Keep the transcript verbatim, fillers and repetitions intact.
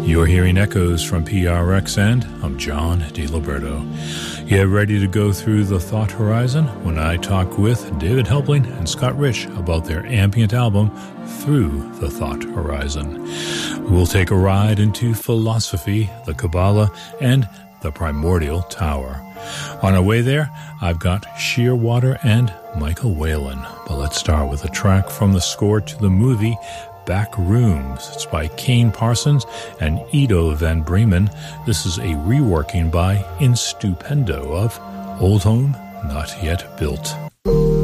You're hearing echoes from P R X, and I'm John DiLiberto. Yeah, ready to go through the thought horizon when I talk with David Helpling and Scott Rich about their ambient album, Through the Thought Horizon. We'll take a ride into philosophy, the Kabbalah, and the Primordial Tower. On our way there, I've got Shearwater and Michael Whalen. But let's start with a track from the score to the movie Back Rooms. It's by Kane Parsons and Ido Van Bremen. This is a reworking by Instupendo of Old Home Not Yet Built.